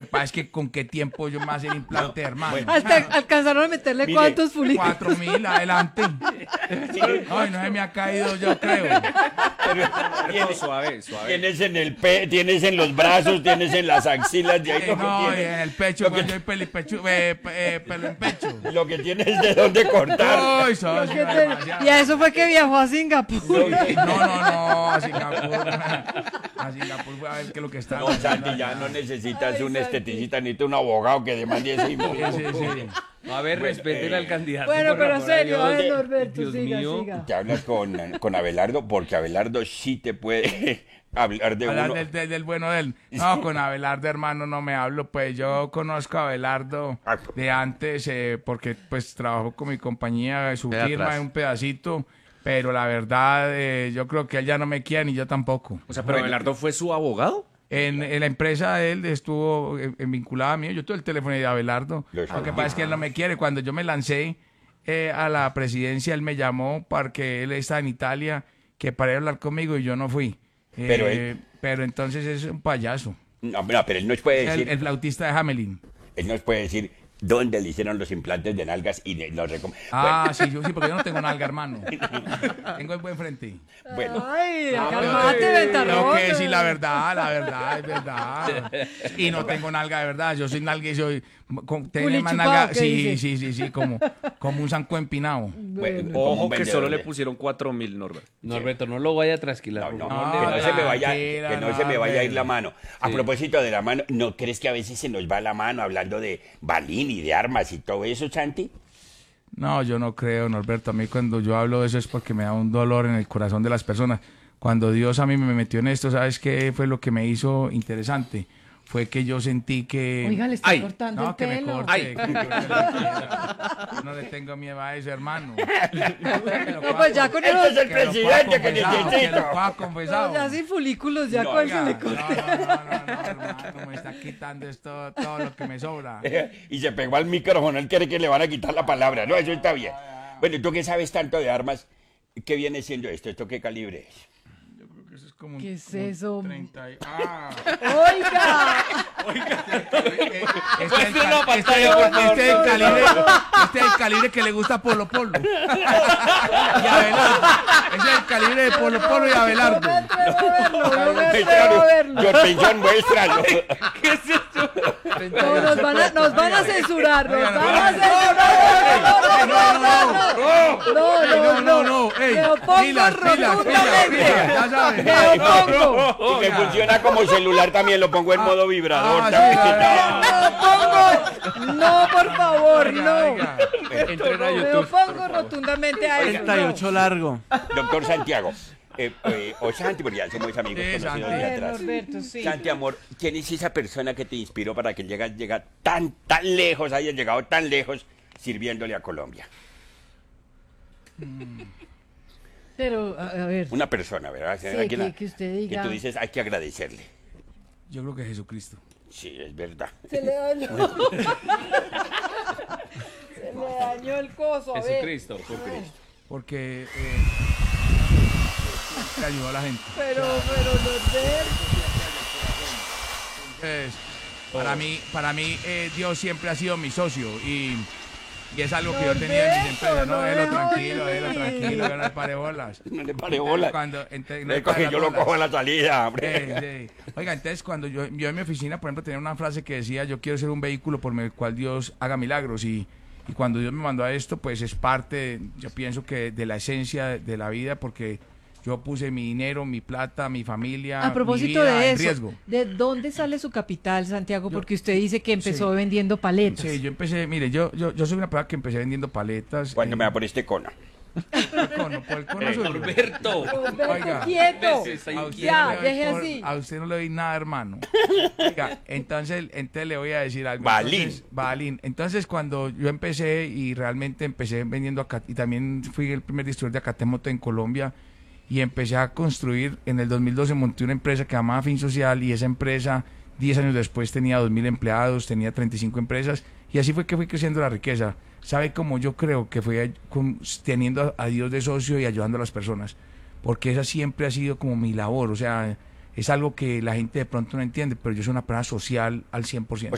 pasa es que con qué tiempo yo me voy a hacer implante, hermano. Hasta alcanzaron a meterle Mire, cuántos fulitos. 4.000, adelante. Ay, no se me ha caído, yo creo. Pero Suave. tienes tienes en los brazos, tienes en las axilas, de ahí lo que No, y tienes. en el pecho, Lo que- cuando hay pelo en pecho. Lo que tienes es de dónde cortar. Ay, socio, demasiado. Y a eso fue que viajó a Singapur. No, a Singapur. A Singapur fue a ver qué es lo que está. No, Santi, ya no necesitas un esteticista, necesitas un abogado que demande ese Sí, sí. A ver, respeten al candidato. Bueno, por pero amor a serio, a Dios. ver, Norberto, Dios siga, mío. siga. Te hablas con Abelardo, porque Abelardo sí te puede hablar de Hablar uno. del bueno de él. No, con Abelardo, hermano, no me hablo. Pues yo conozco a Abelardo de antes, porque pues trabajó con mi compañía, su De firma atrás. es un pedacito. Pero la verdad, yo creo que él ya no me quiere ni yo tampoco. O sea, pero Abelardo fue su abogado. En la empresa de él estuvo vinculada a mí. Yo tuve el teléfono de Abelardo. Lo Lo que pasa es que él no me quiere. Cuando yo me lancé a la presidencia, él me llamó porque él está en Italia, que para ir a hablar conmigo y yo no fui. Pero entonces es un payaso. No, pero él nos puede decir, El flautista de Hamelin. él nos puede decir dónde le hicieron los implantes de nalgas y los Ah, sí, sí, porque yo no tengo nalga, hermano. Tengo el buen frente. Bueno, Ay, No, calmate, Tengo ventarrón. que decir la verdad, es verdad. Y no tengo nalga de verdad, yo soy nalga y soy... Tiene más Culichupao, nalga, ¿qué sí, dice? como un zanco empinado. bueno, como Ojo un que vendedor solo le de- pusieron 4.000, Norbert. Norberto, no lo vaya a trasquilar. No, No, que no se me vaya, tranquila, que no no, se me vaya a ir la hombre. mano. A propósito de la mano, ¿no crees que a veces se nos va la mano hablando de balín y de armas y todo eso, Santi? No, yo no creo, Norberto. A mí cuando yo hablo de eso es porque me da un dolor en el corazón de las personas. Cuando Dios a mí me metió en esto, ¿sabes qué fue lo que me hizo interesante? Fue que yo sentí que... Oiga, le está Ay. cortando No, el que me pelo. corte. Ay. Yo no le tengo miedo a eso, hermano. No, pues ya con Este es eso. el presidente que Que necesito. lo pueda No, confesado. ya sin folículos, ya No, cuál Oiga, se le no, corte. hermano, me está quitando esto, todo lo que me sobra. Y se pegó al micrófono, él cree que le van a quitar la palabra. No, eso está bien. Bueno, ¿y tú qué sabes tanto de armas? ¿Qué viene siendo esto? ¿Esto qué calibre es? Eso es como ¿Qué es como eso? 30 Ah. Oiga, Este es el calibre que le gusta a Polo Polo. Y Abelardo. Ese es el calibre de Polo Polo y Abelardo. no me atrevo a verlo. Yo pensión, muéstralo. No, nos van a censurar, nos Oiga, van a censurar. No. Ey, Me opongo pilas, rotundamente. ya sabes. Me opongo. Y que funciona como celular también, lo pongo en modo vibrador. Ah, ¿sabes? sí, Me opongo. No, por favor, Oiga, no. oiga. Entren a Me YouTube. opongo rotundamente a eso. 38 largo. Doctor Santiago, o Santi, porque ya somos amigos Sí, conocidos Santi. de atrás. Norberto, sí. Santi, amor, ¿quién es esa persona que te inspiró para que llega tan lejos, hayas llegado tan lejos sirviéndole a Colombia? Pero, a ver, Una persona, ¿verdad? Sí, Alguien que usted diga. Que tú dices, hay que agradecerle. Yo creo que Jesucristo. Sí, es verdad. se le dañó. Se le dañó el coso, a ver. Jesucristo. Porque le ayudó a la gente. Pero, Norberto. Pues, para mí Dios siempre ha sido mi socio y es algo que yo tenía en mis empresas. No, déjelo tranquilo, que no le pare bolas. No le pare bola. Cuando, no Le coge, yo lo cojo a la salida, hombre. Sí. Oiga, entonces cuando yo en mi oficina, por ejemplo, tenía una frase que decía, yo quiero ser un vehículo por el cual Dios haga milagros y cuando Dios me mandó a esto, pues es parte, yo pienso que de la esencia de la vida, porque yo puse mi dinero, mi plata, mi familia, A propósito mi vida de en eso, riesgo. ¿de dónde sale su capital, Santiago? Porque usted dice que empezó vendiendo paletas. Sí, yo empecé, mire, yo soy una persona que empecé vendiendo paletas. Cuando me da por este cono. Por el cono suyo. Norberto. Norberto, Oiga. quieto. A usted Ya, no le doy deje así. A usted no le doy nada, hermano. Oiga, entonces le voy a decir algo. Balín. Balín. Entonces, cuando yo empecé y realmente empecé vendiendo acá, y también fui el primer distribuidor de Acatemoto en Colombia, y empecé a construir, en el 2012 monté una empresa que se llamaba Fin Social, y esa empresa, 10 años después, tenía 2.000 empleados, tenía 35 empresas, y así fue que fui creciendo la riqueza. ¿Sabe cómo yo creo que fue teniendo a Dios de socio y ayudando a las personas? Porque esa siempre ha sido como mi labor, o sea, es algo que la gente de pronto no entiende, pero yo soy una persona social al 100%.